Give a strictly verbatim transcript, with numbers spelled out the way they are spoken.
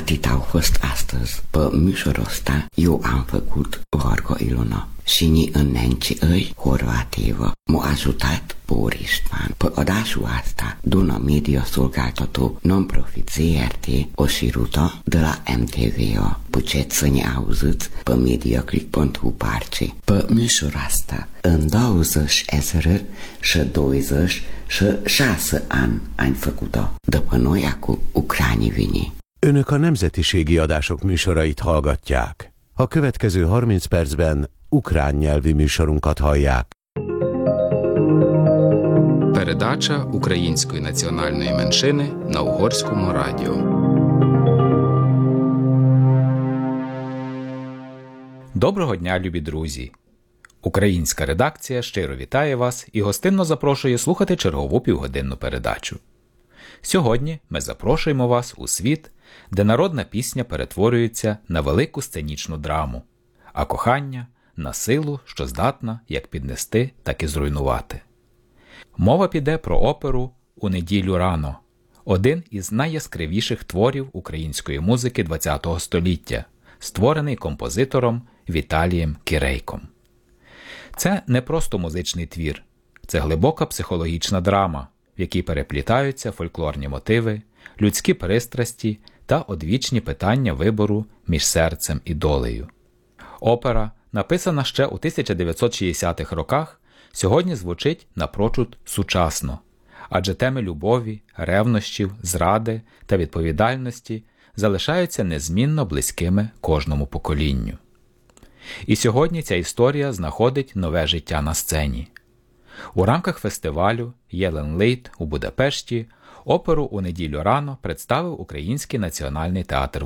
Atât au fost astăzi pe műsorul ăsta. Eu am făcut Varga Ilona și ni înnenci îi Horvátéva m-a ajutat Bór István. Pe adásul asta Duna Média Szolgáltató Non-Profit zé er té o șirută de la em té vé a. Puteți să ne auziți pe mediaclick punct hu parce. Pe műsorul asta în douăzeci ezeră și douăzeci și șase ani am făcut-o. De pe noi acum ucrányi vini. Önök a nemzetiségi adások műsorait hallgatják. A következő harminc percben ukrán nyelvi műsorunkat hallják. Передача української національної меншини на Угорському радіо. Доброго дня, любі друзі! Українська редакція щиро вітає вас і гостинно запрошує слухати чергову півгодинну передачу. Сьогодні ми запрошуємо вас у світ, де народна пісня перетворюється на велику сценічну драму, а кохання – на силу, що здатна як піднести, так і зруйнувати. Мова піде про оперу «У неділю рано», один із найяскравіших творів української музики ХХ століття, створений композитором Віталієм Кірейком. Це не просто музичний твір, це глибока психологічна драма, в якій переплітаються фольклорні мотиви, людські пристрасті та одвічні питання вибору між серцем і долею. Опера, написана ще у тисяча дев'ятсот шістдесятих роках, сьогодні звучить напрочуд сучасно, адже теми любові, ревнощів, зради та відповідальності залишаються незмінно близькими кожному поколінню. І сьогодні ця історія знаходить нове життя на сцені. У рамках фестивалю «Єлен Лейт» у Будапешті оперу «У неділю рано» представив Український національний театр